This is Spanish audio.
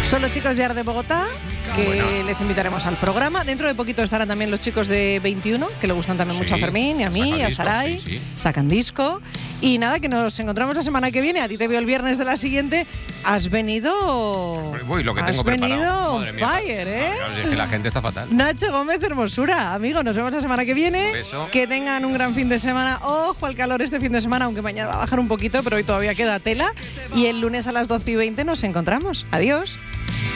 Son los chicos de Ar de Bogotá, que les invitaremos al programa. Dentro de poquito estarán también los chicos de 21, que le gustan también mucho a Fermín y a mí, y a Saray. Sacan disco. Y nada, que nos encontramos la semana que viene. A ti te veo el viernes de la siguiente. Has venido... Uy, lo que tengo preparado. Madre mía, fire, ¿eh? Claro, es que la gente está fatal. Nacho Gómez, hermosura. Amigo, nos vemos la semana que viene. Un beso. Que tengan un gran fin de semana. Ojo al calor este fin de semana, aunque mañana va a bajar un poquito, pero hoy todavía queda tela. Y el lunes a las 12:20 nos encontramos. Adiós.